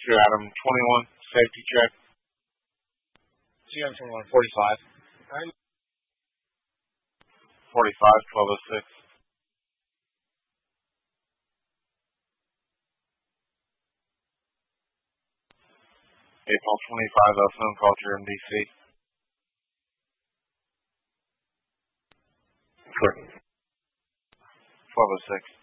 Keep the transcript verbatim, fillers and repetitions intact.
Two Adam twenty-one, safety check. Two Adam twenty-one, forty-five. forty-five, twelve oh six. April twenty-five, a phone call to M D C. Correct. twelve oh six.